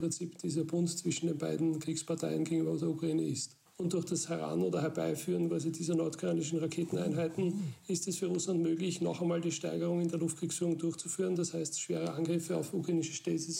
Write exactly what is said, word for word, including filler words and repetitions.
Prinzip dieser Bund zwischen den beiden Kriegsparteien gegenüber der Ukraine ist. Und durch das Heran- oder Herbeiführen quasi dieser nordkoreanischen Raketeneinheiten ist es für Russland möglich, noch einmal die Steigerung in der Luftkriegsführung durchzuführen. Das heißt, schwere Angriffe auf ukrainische Städte